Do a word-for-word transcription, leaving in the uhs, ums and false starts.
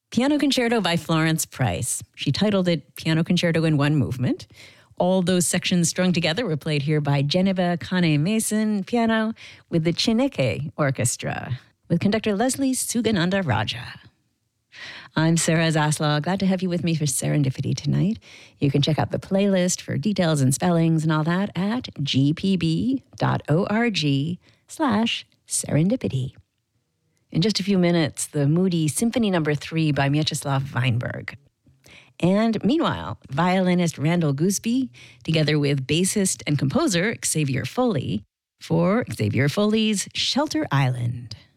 Piano Concerto by Florence Price. She titled it Piano Concerto in One Movement. All those sections strung together were played here by Geneva Kane Mason piano with the Chineke Orchestra, with conductor Leslie Sugananda Raja. I'm Sarah Zaslaw. Glad to have you with me for Serendipity tonight. You can check out the playlist for details and spellings and all that at gpb.org slash serendipity. In just a few minutes, the moody Symphony Number Three by Mieczysław Weinberg. And meanwhile, violinist Randall Gooseby, together with bassist and composer Xavier Foley, for Xavier Foley's Shelter Island.